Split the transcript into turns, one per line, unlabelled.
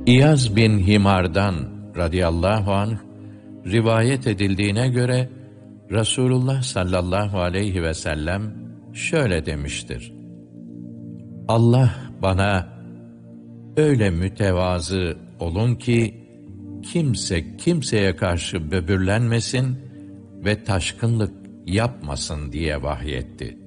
İyaz bin Himar'dan radıyallahu anh rivayet edildiğine göre Resulullah sallallahu aleyhi ve sellem şöyle demiştir: Allah bana öyle mütevazı olun ki kimse kimseye karşı böbürlenmesin ve taşkınlık yapmasın diye vahyetti.